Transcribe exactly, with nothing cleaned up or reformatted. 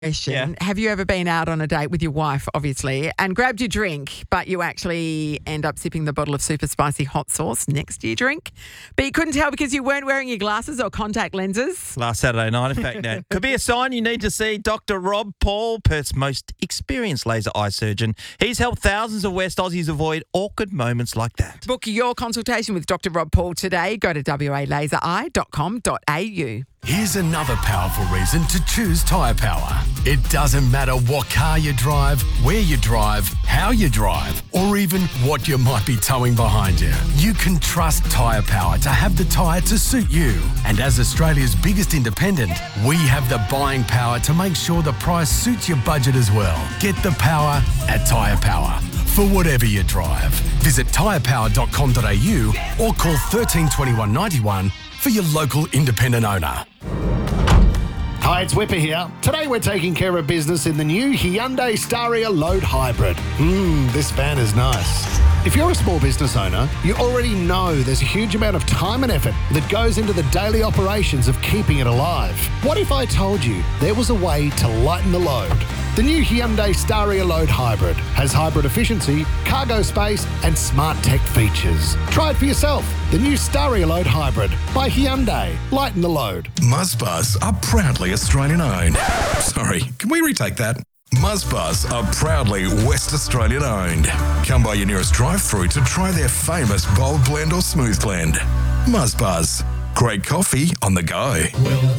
question. Yeah. Have you ever been out on a date with your wife, obviously, and grabbed your drink, but you actually end up sipping the bottle of super spicy hot sauce next to your drink, but you couldn't tell because you weren't wearing your glasses or contact lenses? Last Saturday night, in fact, that could be a sign you need to see Doctor Rob Paul, Perth's most experienced laser eye surgeon. He's helped thousands of West Aussies avoid awkward moments like that. Book your consultation with Doctor Rob Paul today. Go to w a laser eye dot com dot a u. Here's another powerful reason to choose Tyre Power. It doesn't matter what car you drive, where you drive, how you drive, or even what you might be towing behind you. You can trust Tyre Power to have the tyre to suit you. And as Australia's biggest independent, we have the buying power to make sure the price suits your budget as well. Get the power at Tyre Power. For whatever you drive, visit tyre power dot com dot a u or call thirteen twenty-one ninety-one for your local independent owner. Hi, it's Whipper here. Today we're taking care of business in the new Hyundai Staria Load Hybrid. Mmm, this van is nice. If you're a small business owner, you already know there's a huge amount of time and effort that goes into the daily operations of keeping it alive. What if I told you there was a way to lighten the load? The new Hyundai Staria Load Hybrid has hybrid efficiency, cargo space, and smart tech features. Try it for yourself. The new Staria Load Hybrid by Hyundai. Lighten the load. Muzzbuzz are proudly Australian owned. Sorry, can we retake that? Muzzbuzz are proudly West Australian owned. Come by your nearest drive-through to try their famous bold blend or smooth blend. Muzzbuzz. Great coffee on the go.